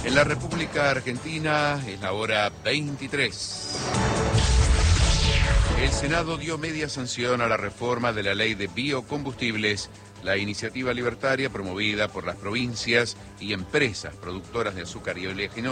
En la República Argentina es la hora 23. El Senado dio media sanción a la reforma de la ley de biocombustibles, la iniciativa libertaria promovida por las provincias y empresas productoras de azúcar y oleaginosa.